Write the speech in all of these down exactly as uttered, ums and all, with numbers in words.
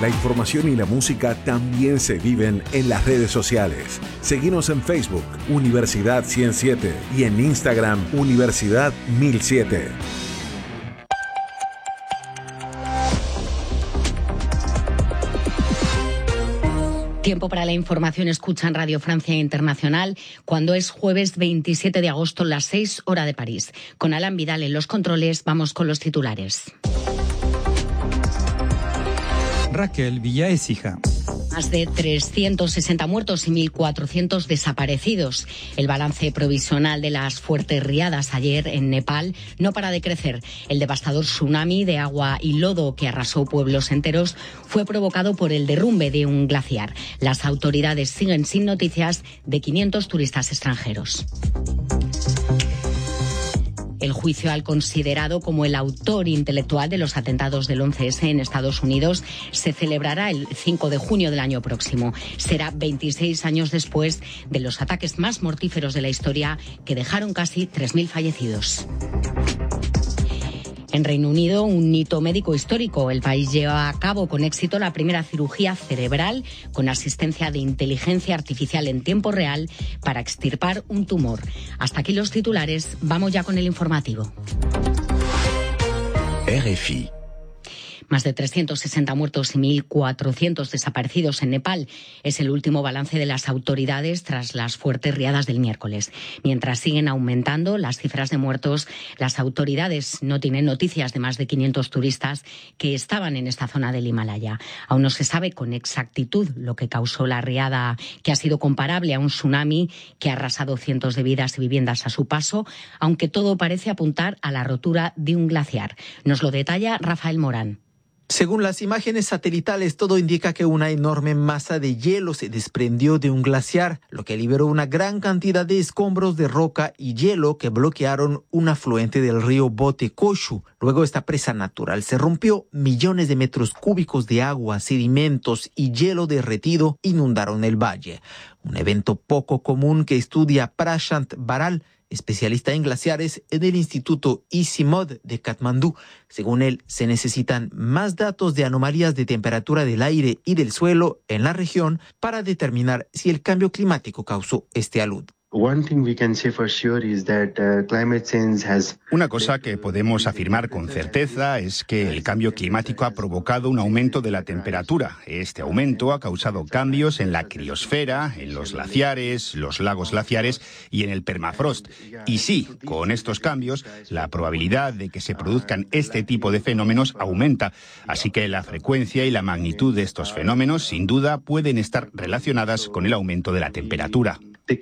La información y la música también se viven en las redes sociales. Seguinos en Facebook, Universidad ciento siete, y en Instagram, Universidad mil siete. Tiempo para la información. Escucha en Radio Francia Internacional cuando es jueves veintisiete de agosto, las seis, hora de París. Con Alan Vidal en los controles, vamos con los titulares. Raquel Villaécija. Más de trescientos sesenta muertos y mil cuatrocientos desaparecidos. El balance provisional de las fuertes riadas ayer en Nepal no para de crecer. El devastador tsunami de agua y lodo que arrasó pueblos enteros fue provocado por el derrumbe de un glaciar. Las autoridades siguen sin noticias de quinientos turistas extranjeros. El juicio al considerado como el autor intelectual de los atentados del once ese en Estados Unidos se celebrará el cinco de junio del año próximo. Será veintiséis años después de los ataques más mortíferos de la historia que dejaron casi tres mil fallecidos. En Reino Unido, un hito médico histórico. El país lleva a cabo con éxito la primera cirugía cerebral con asistencia de inteligencia artificial en tiempo real para extirpar un tumor. Hasta aquí los titulares. Vamos ya con el informativo. R F I. Más de trescientos sesenta muertos y mil cuatrocientos desaparecidos en Nepal es el último balance de las autoridades tras las fuertes riadas del miércoles. Mientras siguen aumentando las cifras de muertos, las autoridades no tienen noticias de más de quinientos turistas que estaban en esta zona del Himalaya. Aún no se sabe con exactitud lo que causó la riada, que ha sido comparable a un tsunami que ha arrasado cientos de vidas y viviendas a su paso, aunque todo parece apuntar a la rotura de un glaciar. Nos lo detalla Rafael Morán. Según las imágenes satelitales, todo indica que una enorme masa de hielo se desprendió de un glaciar, lo que liberó una gran cantidad de escombros de roca y hielo que bloquearon un afluente del río Botekoshu. Luego esta presa natural se rompió, millones de metros cúbicos de agua, sedimentos y hielo derretido inundaron el valle. Un evento poco común que estudia Prashant Baral, especialista en glaciares en el Instituto ICIMOD de Katmandú. Según él, se necesitan más datos de anomalías de temperatura del aire y del suelo en la región para determinar si el cambio climático causó este alud. Una cosa que podemos afirmar con certeza es que el cambio climático ha provocado un aumento de la temperatura. Este aumento ha causado cambios en la criosfera, en los glaciares, los lagos glaciares y en el permafrost. Y sí, con estos cambios, la probabilidad de que se produzcan este tipo de fenómenos aumenta. Así que la frecuencia y la magnitud de estos fenómenos, sin duda, pueden estar relacionadas con el aumento de la temperatura.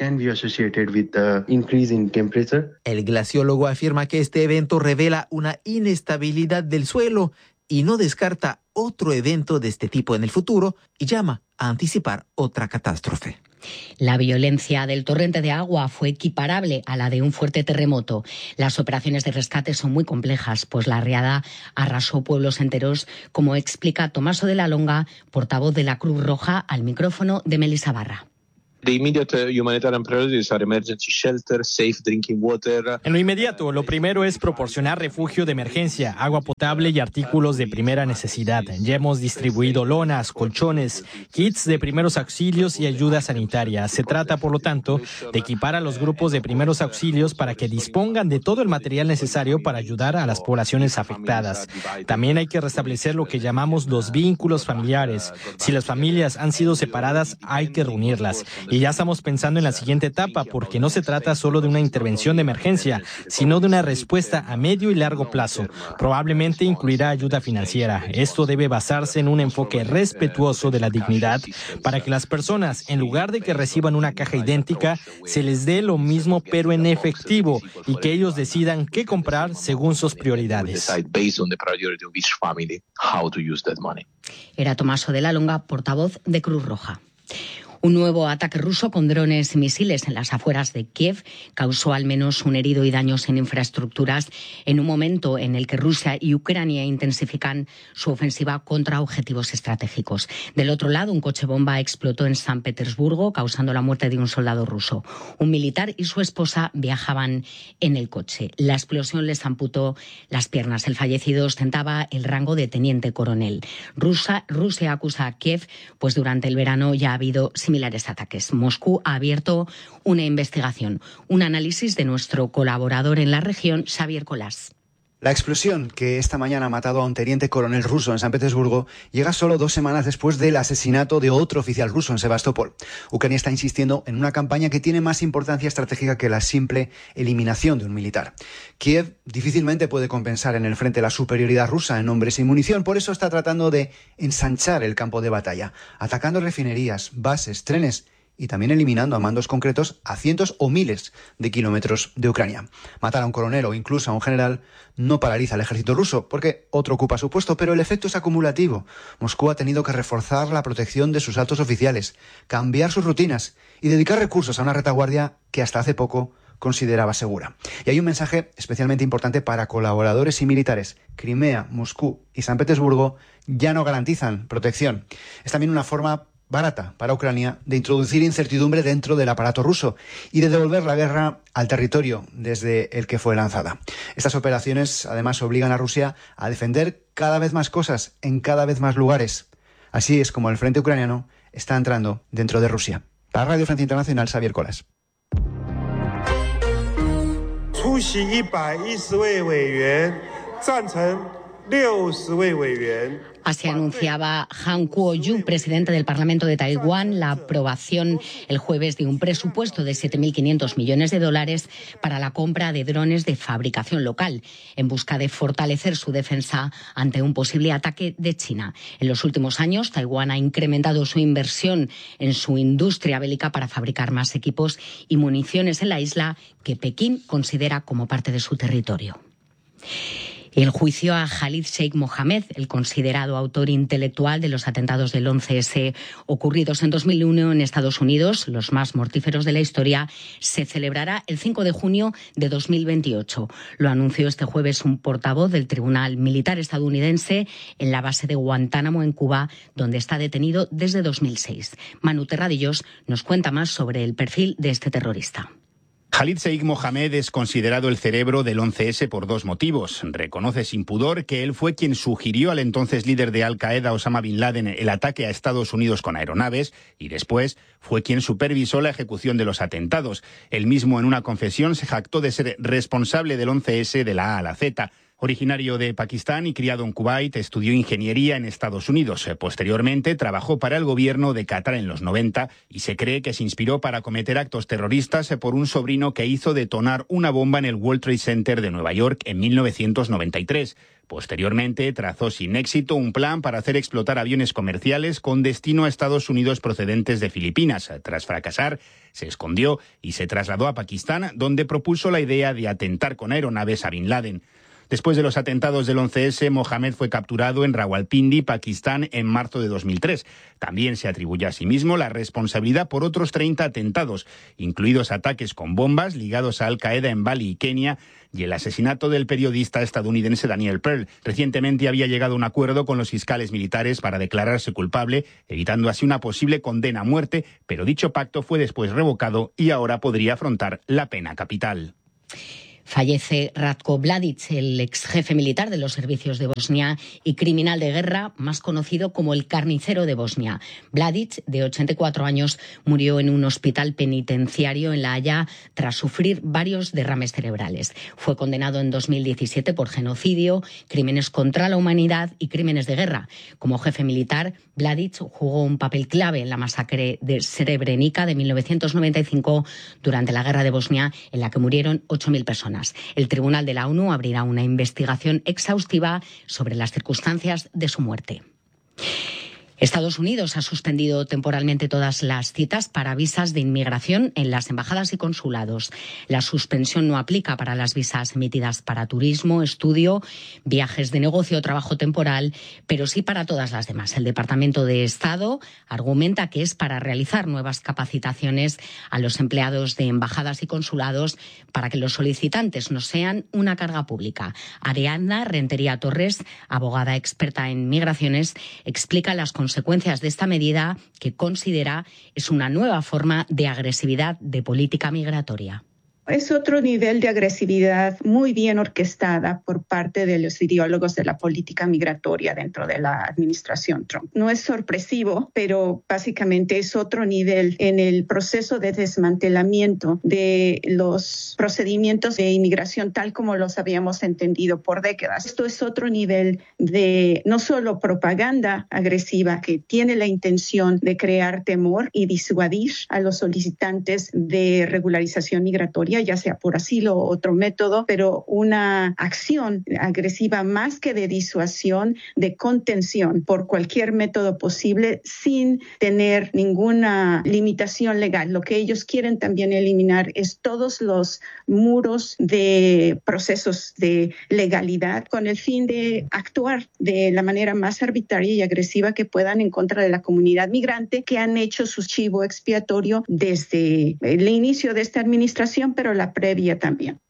El glaciólogo afirma que este evento revela una inestabilidad del suelo y no descarta otro evento de este tipo en el futuro y llama a anticipar otra catástrofe. La violencia del torrente de agua fue equiparable a la de un fuerte terremoto. Las operaciones de rescate son muy complejas, pues la riada arrasó pueblos enteros, como explica Tomaso de la Longa, portavoz de la Cruz Roja, al micrófono de Melissa Barra. En lo inmediato, lo primero es proporcionar refugio de emergencia, agua potable y artículos de primera necesidad. Ya hemos distribuido lonas, colchones, kits de primeros auxilios y ayuda sanitaria. Se trata, por lo tanto, de equipar a los grupos de primeros auxilios para que dispongan de todo el material necesario para ayudar a las poblaciones afectadas. También hay que restablecer lo que llamamos los vínculos familiares. Si las familias han sido separadas, hay que reunirlas. Y ya estamos pensando en la siguiente etapa, porque no se trata solo de una intervención de emergencia, sino de una respuesta a medio y largo plazo. Probablemente incluirá ayuda financiera. Esto debe basarse en un enfoque respetuoso de la dignidad para que las personas, en lugar de que reciban una caja idéntica, se les dé lo mismo pero en efectivo y que ellos decidan qué comprar según sus prioridades. Era Tomaso de la Longa, portavoz de Cruz Roja. Un nuevo ataque ruso con drones y misiles en las afueras de Kiev causó al menos un herido y daños en infraestructuras en un momento en el que Rusia y Ucrania intensifican su ofensiva contra objetivos estratégicos. Del otro lado, un coche bomba explotó en San Petersburgo, causando la muerte de un soldado ruso. Un militar y su esposa viajaban en el coche. La explosión les amputó las piernas. El fallecido ostentaba el rango de teniente coronel. Rusia, Rusia acusa a Kiev, pues durante el verano ya ha habido similares ataques. Moscú ha abierto una investigación. Un análisis de nuestro colaborador en la región, Xavier Colás. La explosión que esta mañana ha matado a un teniente coronel ruso en San Petersburgo llega solo dos semanas después del asesinato de otro oficial ruso en Sebastopol. Ucrania está insistiendo en una campaña que tiene más importancia estratégica que la simple eliminación de un militar. Kiev difícilmente puede compensar en el frente la superioridad rusa en hombres y munición, por eso está tratando de ensanchar el campo de batalla, atacando refinerías, bases, trenes y también eliminando a mandos concretos a cientos o miles de kilómetros de Ucrania. Matar a un coronel o incluso a un general no paraliza al ejército ruso, porque otro ocupa su puesto, pero el efecto es acumulativo. Moscú ha tenido que reforzar la protección de sus altos oficiales, cambiar sus rutinas y dedicar recursos a una retaguardia que hasta hace poco consideraba segura. Y hay un mensaje especialmente importante para colaboradores y militares. Crimea, Moscú y San Petersburgo ya no garantizan protección. Es también una forma barata para Ucrania de introducir incertidumbre dentro del aparato ruso y de devolver la guerra al territorio desde el que fue lanzada. Estas operaciones además obligan a Rusia a defender cada vez más cosas en cada vez más lugares. Así es como el frente ucraniano está entrando dentro de Rusia. Para Radio Francia Internacional, Xavier Colas. Así anunciaba Han Kuo-yu, presidente del Parlamento de Taiwán, la aprobación el jueves de un presupuesto de siete mil quinientos millones de dólares para la compra de drones de fabricación local, en busca de fortalecer su defensa ante un posible ataque de China. En los últimos años, Taiwán ha incrementado su inversión en su industria bélica para fabricar más equipos y municiones en la isla que Pekín considera como parte de su territorio. El juicio a Khalid Sheikh Mohammed, el considerado autor intelectual de los atentados del once ese ocurridos en dos mil uno en Estados Unidos, los más mortíferos de la historia, se celebrará el cinco de junio de dos mil veintiocho. Lo anunció este jueves un portavoz del Tribunal Militar estadounidense en la base de Guantánamo, en Cuba, donde está detenido desde dos mil seis. Manu Terradillos nos cuenta más sobre el perfil de este terrorista. Khalid Sheikh Mohammed es considerado el cerebro del once ese por dos motivos. Reconoce sin pudor que él fue quien sugirió al entonces líder de Al-Qaeda, Osama Bin Laden, el ataque a Estados Unidos con aeronaves y después fue quien supervisó la ejecución de los atentados. Él mismo en una confesión se jactó de ser responsable del once ese de la A a la Z. Originario de Pakistán y criado en Kuwait, estudió ingeniería en Estados Unidos. Posteriormente trabajó para el gobierno de Qatar en los noventa y se cree que se inspiró para cometer actos terroristas por un sobrino que hizo detonar una bomba en el World Trade Center de Nueva York en mil novecientos noventa y tres. Posteriormente trazó sin éxito un plan para hacer explotar aviones comerciales con destino a Estados Unidos procedentes de Filipinas. Tras fracasar, se escondió y se trasladó a Pakistán, donde propuso la idea de atentar con aeronaves a Bin Laden. Después de los atentados del once ese, Mohammed fue capturado en Rawalpindi, Pakistán, en marzo de dos mil tres. También se atribuye a sí mismo la responsabilidad por otros treinta atentados, incluidos ataques con bombas ligados a Al-Qaeda en Bali y Kenia, y el asesinato del periodista estadounidense Daniel Pearl. Recientemente había llegado a un acuerdo con los fiscales militares para declararse culpable, evitando así una posible condena a muerte, pero dicho pacto fue después revocado y ahora podría afrontar la pena capital. Fallece Ratko Mladic, el ex jefe militar de los servicios de Bosnia y criminal de guerra, más conocido como el carnicero de Bosnia. Mladic, de ochenta y cuatro años, murió en un hospital penitenciario en La Haya tras sufrir varios derrames cerebrales. Fue condenado en dos mil diecisiete por genocidio, crímenes contra la humanidad y crímenes de guerra. Como jefe militar, Mladic jugó un papel clave en la masacre de Srebrenica de mil novecientos noventa y cinco durante la guerra de Bosnia, en la que murieron ocho mil personas. El Tribunal de la ONU abrirá una investigación exhaustiva sobre las circunstancias de su muerte. Estados Unidos ha suspendido temporalmente todas las citas para visas de inmigración en las embajadas y consulados. La suspensión no aplica para las visas emitidas para turismo, estudio, viajes de negocio o trabajo temporal, pero sí para todas las demás. El Departamento de Estado argumenta que es para realizar nuevas capacitaciones a los empleados de embajadas y consulados para que los solicitantes no sean una carga pública. Ariadna Rentería Torres, abogada experta en migraciones, explica las consecuencias consecuencias de esta medida que considera es una nueva forma de agresividad de política migratoria. Es otro nivel de agresividad muy bien orquestada por parte de los ideólogos de la política migratoria dentro de la administración Trump. No es sorpresivo, pero básicamente es otro nivel en el proceso de desmantelamiento de los procedimientos de inmigración tal como los habíamos entendido por décadas. Esto es otro nivel de no solo propaganda agresiva que tiene la intención de crear temor y disuadir a los solicitantes de regularización migratoria, ya sea por asilo o otro método, pero una acción agresiva más que de disuasión, de contención por cualquier método posible sin tener ninguna limitación legal. Lo que ellos quieren también eliminar es todos los muros de procesos de legalidad con el fin de actuar de la manera más arbitraria y agresiva que puedan en contra de la comunidad migrante que han hecho su chivo expiatorio desde el inicio de esta administración, pero la previa también.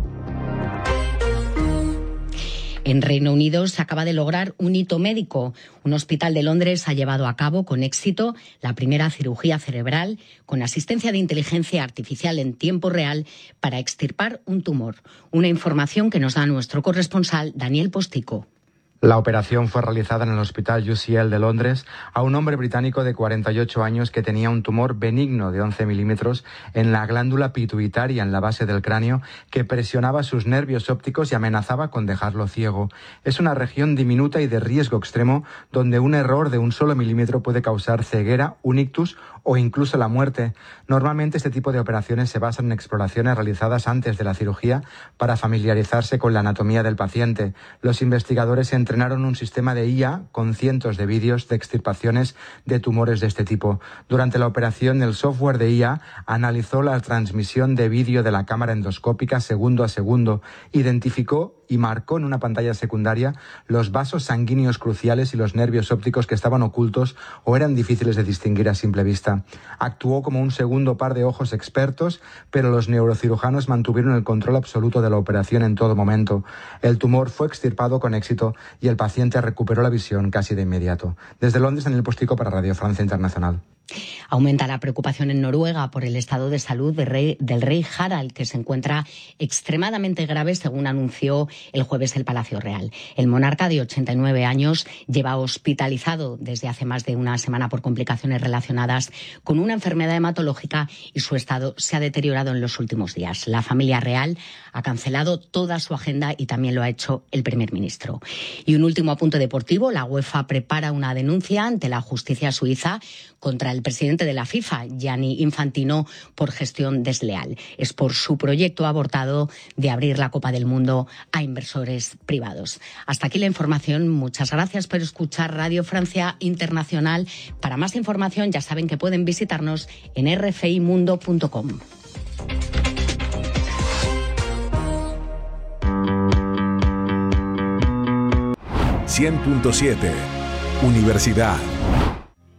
En Reino Unido se acaba de lograr un hito médico. Un hospital de Londres ha llevado a cabo con éxito la primera cirugía cerebral con asistencia de inteligencia artificial en tiempo real para extirpar un tumor. Una información que nos da nuestro corresponsal Daniel Postico. La operación fue realizada en el Hospital U C L de Londres a un hombre británico de cuarenta y ocho años que tenía un tumor benigno de once milímetros en la glándula pituitaria en la base del cráneo que presionaba sus nervios ópticos y amenazaba con dejarlo ciego. Es una región diminuta y de riesgo extremo donde un error de un solo milímetro puede causar ceguera, un ictus o incluso la muerte. Normalmente este tipo de operaciones se basan en exploraciones realizadas antes de la cirugía para familiarizarse con la anatomía del paciente. Los investigadores entrenaron un sistema de I A con cientos de vídeos de extirpaciones de tumores de este tipo. Durante la operación, el software de I A analizó la transmisión de vídeo de la cámara endoscópica segundo a segundo, identificó y marcó en una pantalla secundaria los vasos sanguíneos cruciales y los nervios ópticos que estaban ocultos o eran difíciles de distinguir a simple vista. Actuó como un segundo par de ojos expertos, pero los neurocirujanos mantuvieron el control absoluto de la operación en todo momento. El tumor fue extirpado con éxito y el paciente recuperó la visión casi de inmediato. Desde Londres, Daniel Postico para Radio Francia Internacional. Aumenta la preocupación en Noruega por el estado de salud del rey, del rey Harald, que se encuentra extremadamente grave, según anunció el jueves el Palacio Real. El monarca de ochenta y nueve años lleva hospitalizado desde hace más de una semana por complicaciones relacionadas con una enfermedad hematológica y su estado se ha deteriorado en los últimos días. La familia real ha cancelado toda su agenda y también lo ha hecho el primer ministro. Y un último apunte deportivo. La UEFA prepara una denuncia ante la justicia suiza contra el presidente de la FIFA, Gianni Infantino, por gestión desleal. Es por su proyecto abortado de abrir la Copa del Mundo a inversores privados. Hasta aquí la información. Muchas gracias por escuchar Radio Francia Internacional. Para más información ya saben que pueden visitarnos en r f i mundo punto com. cien punto siete Universidad.